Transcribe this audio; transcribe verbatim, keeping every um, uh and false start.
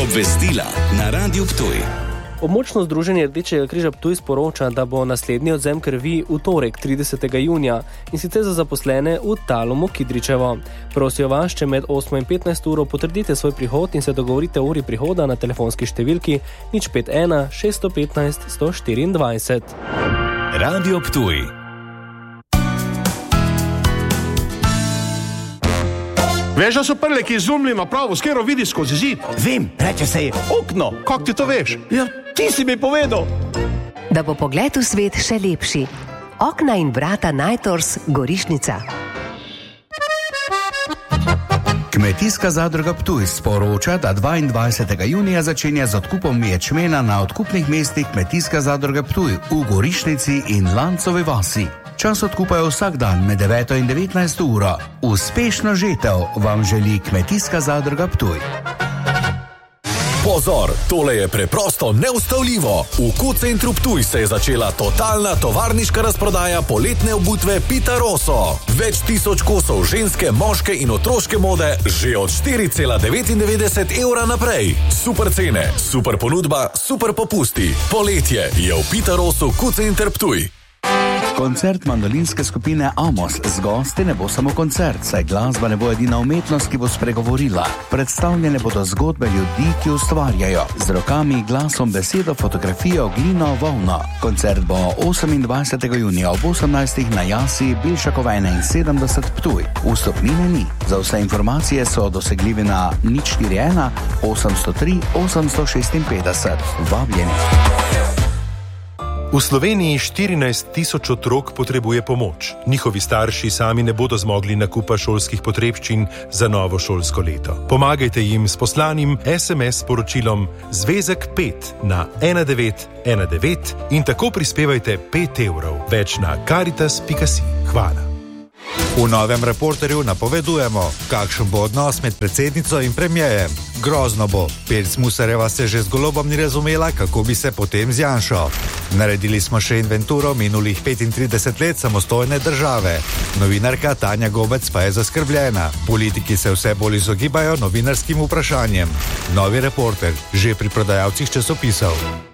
Obvestila na Radiu Ptuj. Območno združenje Rdečega križa Ptuj sporoča, da bo naslednji odzem krvi v torek, tridesetega junija, in sicer za zaposlene v Talomu Kidričevo. Prosijo vas, če med osmo in petnajsto uro potrdite svoj prihod in se dogovorite o uri prihoda na telefonski številki nič pet ena šest petnajst sto štiriindvajset. Radio Ptuj. Veš, da so prleki izumili napravo, s katero vidi skozi zid? Vem, reče se je okno. Kako ti to veš? Ja, ti si mi povedal. Da bo pogled v svet še lepši. Okna in vrata Najtors, Gorišnica. Kmetijska zadruga Ptuj sporoča, da dvaindvajsetega junija začenja z odkupom ječmena na odkupnih mestih Kmetijska zadruga Ptuj v Gorišnici in Lancovi vasi. Čas odkupa je vsak dan med deveto in devetnajsto uro. Uspešno žetev vam želi Kmetijska zadruga Ptuj. Pozor, tole je preprosto neustavljivo. V Q-centru Ptuj se je začela totalna tovarniška razprodaja poletne obutve Pita Rosso. Več tisoč kosov ženske, moške in otroške mode že od štiri cela devetindevetdeset evra naprej. Super cene, super ponudba, super popusti. Poletje je v Pita Rossu Q-center Ptuj. Koncert mandolinske skupine Amos z gosti ne bo samo koncert, saj glasba ne bo edina umetnost, ki bo spregovorila. Predstavljene bodo zgodbe ljudi, ki ustvarjajo z rokami, glasom, besedo, fotografijo, glino, volno. Koncert bo osemindvajsetega junija ob osemnajstih na jasi Bilšakova enainsedemdeset Ptuj. Vstopnine ni. Za vse informacije so dosegljivi na nič štiri ena osemsto tri osemsto šestinpetdeset. Vabljeni. V Sloveniji štirinajst tisoč otrok potrebuje pomoč. Njihovi starši sami ne bodo zmogli nakupa šolskih potrebščin za novo šolsko leto. Pomagajte jim s poslanim es em es sporočilom Zvezek pet na ena devet ena devet in tako prispevajte pet evrov. Več na karitas pika si. Hvala. V novem Reporterju napovedujemo, kakšen bo odnos med predsednico in premierjem. Grozno bo. Pirc Musarjeva se že z Golobom ni razumela, kako bi se potem z Janšo. Naredili smo še inventuro minulih petintrideset let samostojne države. Novinarka Tanja Gobec pa je zaskrbljena. Politiki se vse bolj izogibajo novinarskim vprašanjem. Novi Reporter, že pri prodajalcih časopisov.